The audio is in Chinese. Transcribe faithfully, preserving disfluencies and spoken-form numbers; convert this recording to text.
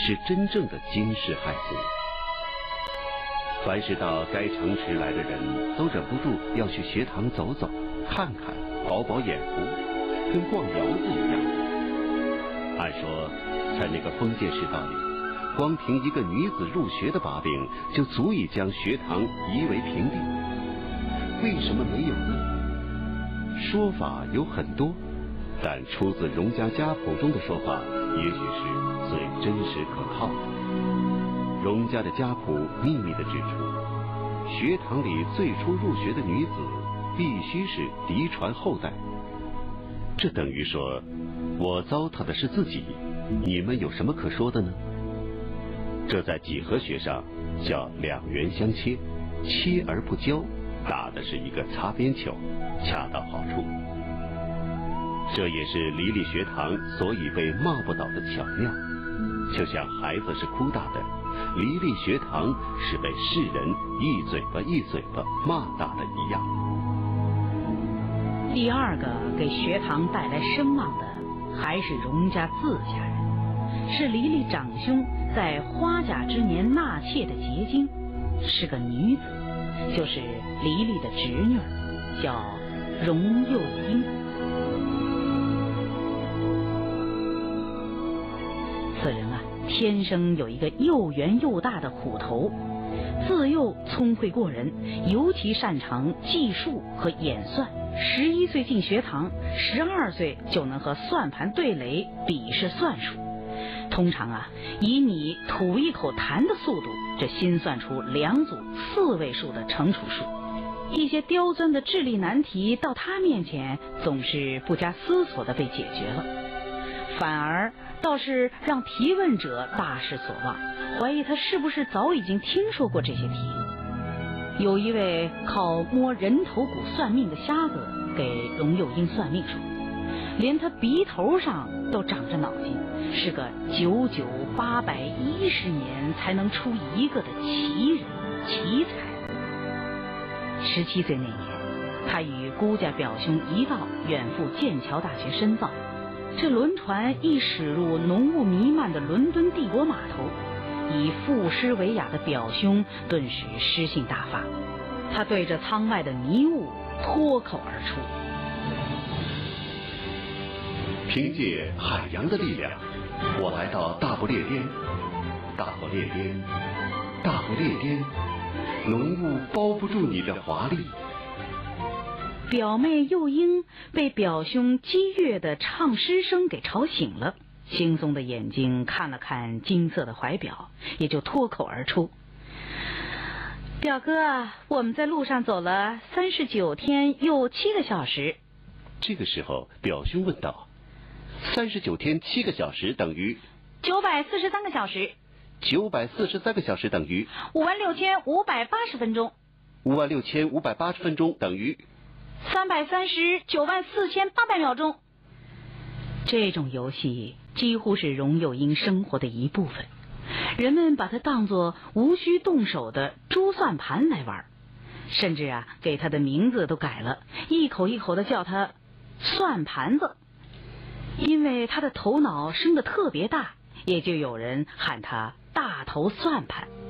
是真正的惊世骇俗。凡是到该城池来的人，都忍不住要去学堂走走、看看，饱饱眼福，跟逛窑子一样。按说，在那个封建世道里，光凭一个女子入学的把柄，就足以将学堂夷为平地。为什么没有呢？说法有很多，但出自荣家家谱中的说法，也许是最真实可靠的。荣家的家谱秘密地指出，学堂里最初入学的女子必须是嫡传后代。这等于说，我糟蹋的是自己，你们有什么可说的呢？这在几何学上叫两元相切，切而不交，打的是一个擦边球，恰到好处。这也是离离学堂所以被骂不倒的巧妙，就像孩子是哭大的，离离学堂是被世人一嘴巴一嘴巴骂大的一样。 第二个给学堂带来声望的还是荣家自家人，是离离长兄在花甲之年纳妾的结晶，是个女子，就是离离的侄女儿，叫荣幼英。此人啊，天生有一个又圆又大的虎头，自幼聪慧过人，尤其擅长计数和演算。十一岁进学堂，十二岁就能和算盘对垒，比试算术。通常啊，以你吐一口痰的速度，就心算出两组四位数的乘除数。一些刁钻的智力难题到他面前，总是不加思索地被解决了，反而倒是让提问者大失所望，怀疑他是不是早已经听说过这些题。有一位靠摸人头骨算命的瞎子给荣幼英算命说，连他鼻头上都长着脑筋，是个九九八百一十年才能出一个的奇人奇才。十七岁那年，他与姑家表兄一道远赴剑桥大学深造，这轮船一驶入浓雾弥漫的伦敦帝国码头，以赋诗为雅的表兄顿时诗兴大发，他对着舱外的迷雾脱口而出： 凭借海洋的力量，我来到大不列颠，大不列颠，大不列颠，浓雾包不住你的华丽。 表妹幼英被表兄激越的唱诗声给吵醒了，惺忪的眼睛看了看金色的怀表，也就脱口而出：表哥，我们在路上走了三十九天又七个小时。 这个时候表兄问道：三十九天七个小时等于九百四十三个小时。 九百四十三个小时等于五万六千五百八十分钟。 五万六千五百八十分钟等于三百三十九万四千八百秒钟。这种游戏几乎是荣幼英生活的一部分，人们把它当作无需动手的珠算盘来玩，甚至啊，给它的名字都改了，一口一口的叫它算盘子。因为他的头脑生得特别大，也就有人喊他大头算盘。